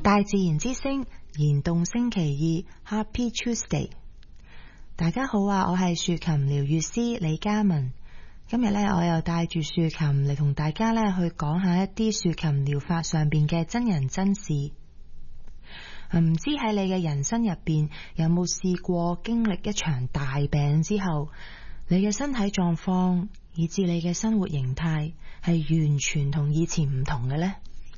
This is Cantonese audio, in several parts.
大自然之聲燃動星期二 Happy Tuesday， 大家好啊！我係豎琴療癒師李嘉文。今日呢，我又帶住豎琴嚟同大家呢去講下一啲豎琴療法上邊嘅真人真事。唔知喺你嘅人生入邊有冇試過經歷一場大病之後，你嘅身體狀況以至你嘅生活形態係完全同以前唔同嘅呢？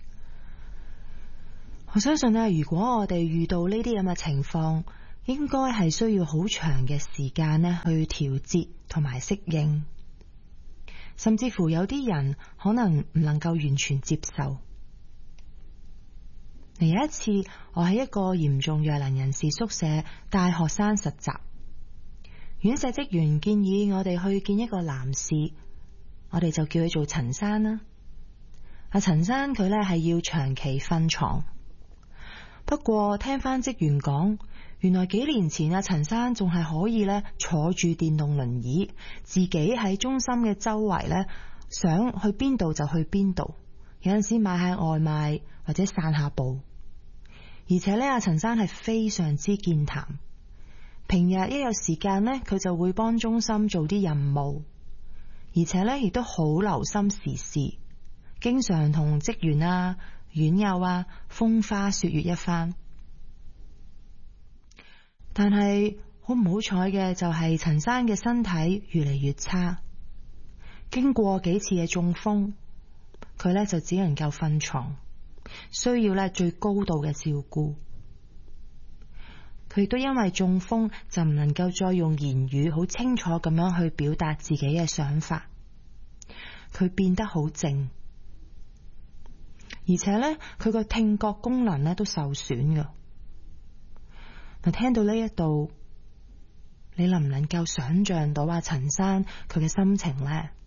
我相信咧，如果我哋遇到呢啲咁嘅情況，應該係需要好長嘅時間咧去調節同埋適應，甚至乎有啲人可能唔能夠完全接受。有一次，我喺一個嚴重弱能人士宿舍帶學生實習，院舍職員建議我哋去見一個男士，我哋就叫佢做陳生啦。阿陳生佢咧係要長期瞓床。不過聽翻職員講，原來幾年前阿陳生仲係可以咧坐住電動輪椅，自己喺中心嘅周圍咧，想去邊度就去邊度，有陣時買下外賣或者散下步。而且咧，阿陳生係非常之健談，平日一有時間咧，佢就會幫中心做啲任務，而且咧亦都好留心時事，經常同職員啊、院友啊風花雪月一番。但係好唔好彩嘅就係陳生嘅身體越嚟越差，經過幾次嘅中風，佢咧就只能夠瞓床，需要咧最高度嘅照顧。佢亦都因為中風就唔能夠再用言語好清楚咁樣去表達自己嘅想法，佢變得好靜。而且咧，佢個聽覺功能咧都受損噶。嗱，聽到呢一度，你能唔能夠想象到陳生佢嘅心情呢？